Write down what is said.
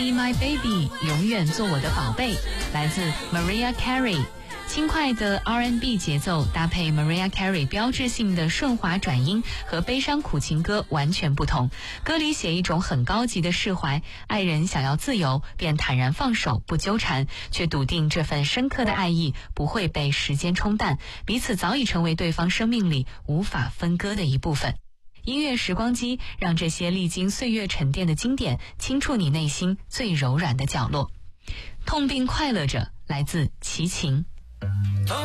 Be My Baby， 永远做我的宝贝，来自 Mariah Carey。轻快的 R&B 节奏搭配 Mariah Carey 标志性的顺滑转音，和悲伤苦情歌完全不同。歌里写一种很高级的释怀，爱人想要自由，便坦然放手，不纠缠，却笃定这份深刻的爱意不会被时间冲淡，彼此早已成为对方生命里无法分割的一部分。音乐时光机，让这些历经岁月沉淀的经典轻触你内心最柔软的角落。痛并快乐着，来自齐秦。